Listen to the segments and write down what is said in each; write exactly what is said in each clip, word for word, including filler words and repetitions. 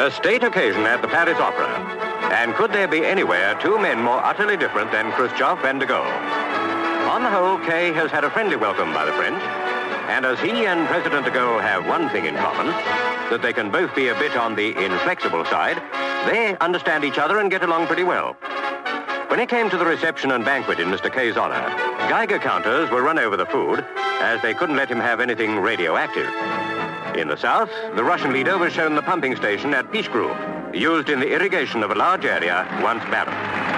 A state occasion at the Paris Opera. And could there be anywhere two men more utterly different than Khrushchev and de Gaulle? On the whole, Kay has had a friendly welcome by the French. And as he and President de Gaulle have one thing in common, that they can both be a bit on the inflexible side, they understand each other and get along pretty well. When it came to the reception and banquet in Mister Kay's honor, Geiger counters were run over the food, as they couldn't let him have anything radioactive. In the south, the Russian leader was shown the pumping station at Pishgru, used in the irrigation of a large area once barren.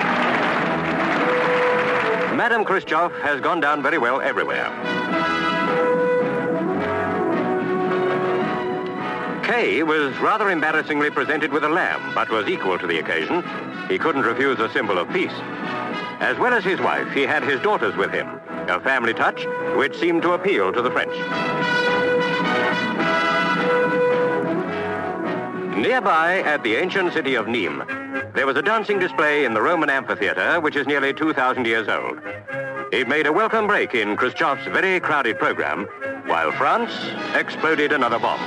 Madame Khrushchev has gone down very well everywhere. Kay was rather embarrassingly presented with a lamb, but was equal to the occasion. He couldn't refuse a symbol of peace. As well as his wife, he had his daughters with him, a family touch which seemed to appeal to the French. Nearby, at the ancient city of Nîmes, there was a dancing display in the Roman amphitheater, which is nearly two thousand years old. It made a welcome break in Khrushchev's very crowded program, while France exploded another bomb.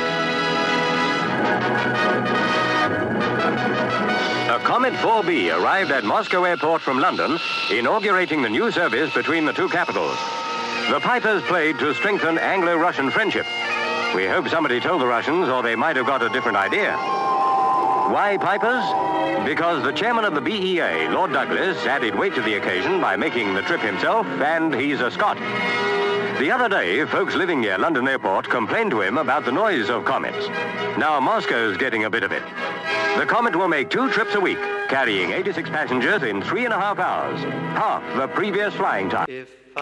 A Comet four B arrived at Moscow Airport from London, inaugurating the new service between the two capitals. The pipers played to strengthen Anglo-Russian friendship. We hope somebody told the Russians, or they might have got a different idea. Why pipers? Because the chairman of the B E A, Lord Douglas, added weight to the occasion by making the trip himself, and he's a Scot. The other day, folks living near London Airport complained to him about the noise of comets. Now Moscow's getting a bit of it. The Comet will make two trips a week, carrying eighty-six passengers in three and a half hours, half the previous flying time. If